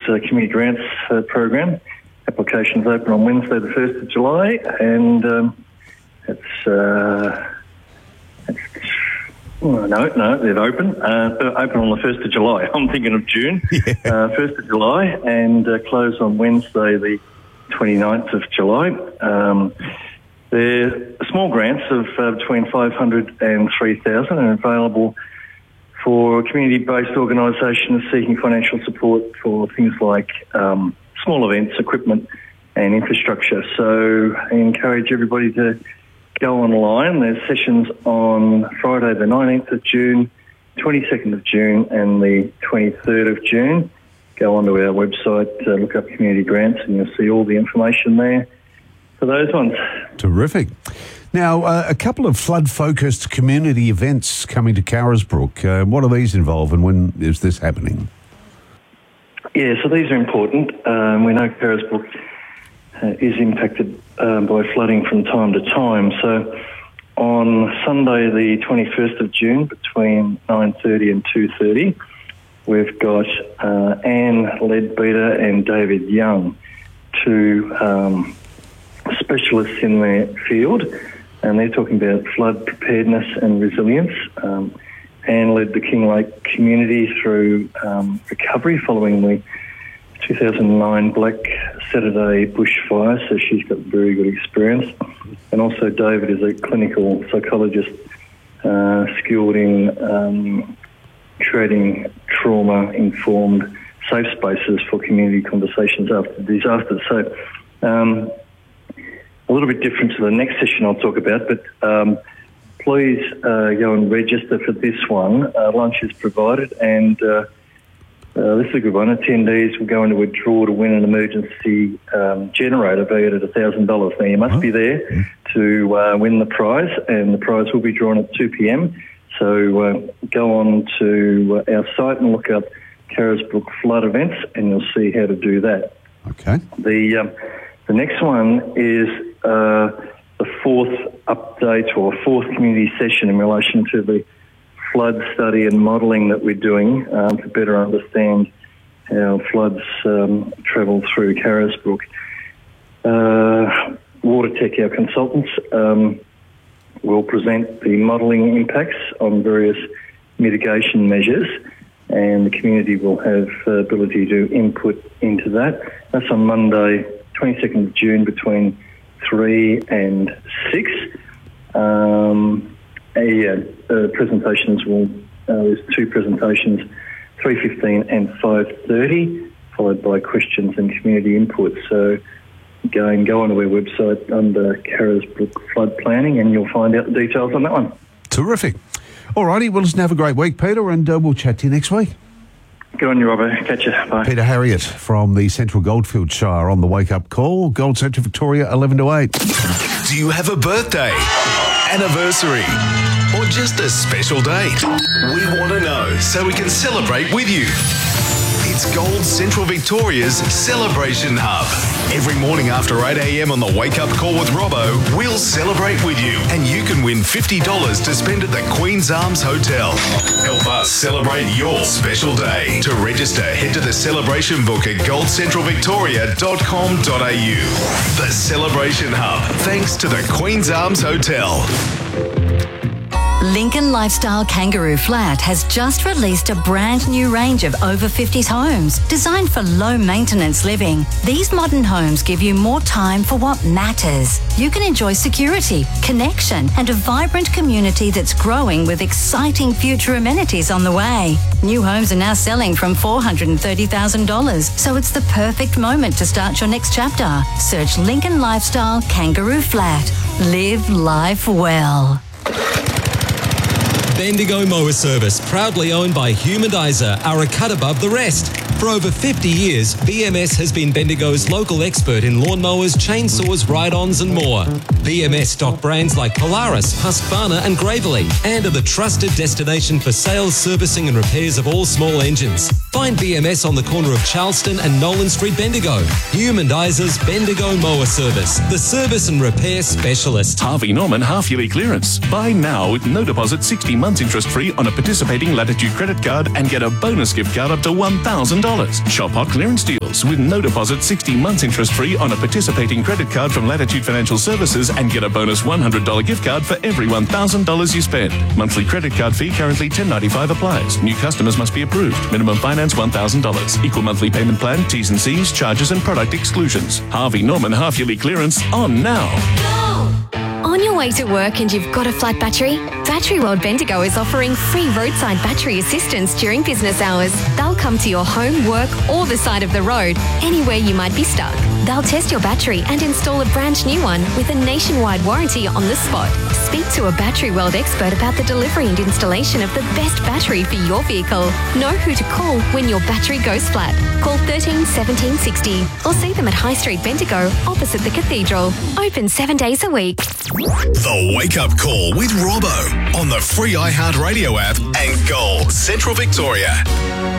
Community Grants program. Applications open on Wednesday, the 1st of July, and no, they've open. They're open on the 1st of July. I'm thinking of June. 1st of July, and close on Wednesday, the 29th of July. They're small grants of between $500 and $3,000 and available for community-based organisations seeking financial support for things like small events, equipment and infrastructure. So I encourage everybody to go online. There's sessions on Friday the 19th of June, 22nd of June and the 23rd of June. Go onto our website, look up Community Grants, and you'll see all the information there for those ones. Terrific. Now, a couple of flood-focused community events coming to Carisbrook. What do these involve and when is this happening? Yeah, so these are important. We know Carisbrook is impacted by flooding from time to time. So on Sunday the 21st of June between 9:30 and 2:30, we've got Anne Leadbeater and David Young, two specialists in their field, and they're talking about flood preparedness and resilience. Anne led the Kinglake community through recovery following the 2009 Black Saturday bushfire, so she's got very good experience. And also David is a clinical psychologist skilled in creating trauma-informed safe spaces for community conversations after disasters. So a little bit different to the next session I'll talk about, but please go and register for this one. Lunch is provided, and this is a good one. Attendees will go into a draw to win an emergency generator valued at $1,000. Now, you must be there to win the prize, and the prize will be drawn at 2 p.m. So go on to our site and look up Carisbrook Flood Events, and you'll see how to do that. Okay. The next one is the fourth update or fourth community session in relation to the flood study and modelling that we're doing to better understand how floods travel through Carisbrook. WaterTech, our consultants, will present the modelling impacts on various mitigation measures, and the community will have the ability to input into that. That's on Monday, 22nd of June between 3 and 6. Presentations there's two presentations, 3:15 and 5:30, followed by questions and community input. So go onto our website under Carisbrook Flood Planning and you'll find out the details on that one. Terrific. All righty, well, listen, have a great week, Peter, and we'll chat to you next week. Good on you, Robert. Catch you. Bye. Peter Harriott from the Central Goldfields Shire on the Wake Up Call. Gold Central Victoria, 11 to 8. Do you have a birthday, anniversary, or just a special date? We want to know so we can celebrate with you. It's Gold Central Victoria's Celebration Hub. Every morning after 8 a.m. on the Wake Up Call with Robbo, we'll celebrate with you, and you can win $50 to spend at the Queen's Arms Hotel. Help us celebrate your special day. To register, head to the celebration book at goldcentralvictoria.com.au. The Celebration Hub, thanks to the Queen's Arms Hotel. Lincoln Lifestyle Kangaroo Flat has just released a brand new range of over 50s homes designed for low maintenance living. These modern homes give you more time for what matters. You can enjoy security, connection, and a vibrant community that's growing with exciting future amenities on the way. New homes are now selling from $430,000, so it's the perfect moment to start your next chapter. Search Lincoln Lifestyle Kangaroo Flat. Live life well. Bendigo Mower Service, proudly owned by Humanizer, are a cut above the rest. For over 50 years, BMS has been Bendigo's local expert in lawnmowers, chainsaws, ride-ons and more. BMS stock brands like Polaris, Husqvarna and Gravely, and are the trusted destination for sales, servicing and repairs of all small engines. Find BMS on the corner of Charleston and Nolan Street, Bendigo. Humandizer's Bendigo Mower Service, the service and repair specialist. Harvey Norman half-yearly clearance. Buy now with no deposit, 60 months interest-free on a participating Latitude credit card and get a bonus gift card up to $1,000. Shop hot clearance deals with no deposit, 60 months interest free on a participating credit card from Latitude Financial Services, and get a bonus $100 gift card for every $1,000 you spend. Monthly credit card fee currently $10.95 applies. New customers must be approved. Minimum finance $1,000. Equal monthly payment plan, T's and C's, charges and product exclusions. Harvey Norman half-yearly clearance on now. On your way to work and you've got a flat battery? Battery World Bendigo is offering free roadside battery assistance during business hours. They'll come to your home, work or the side of the road, anywhere you might be stuck. They'll test your battery and install a brand new one with a nationwide warranty on the spot. Speak to a Battery World expert about the delivery and installation of the best battery for your vehicle. Know who to call when your battery goes flat. Call 13 17 60 or see them at High Street Bendigo opposite the Cathedral. Open 7 days a week. The Wake Up Call with Robbo on the free iHeartRadio app and Gold Central Victoria.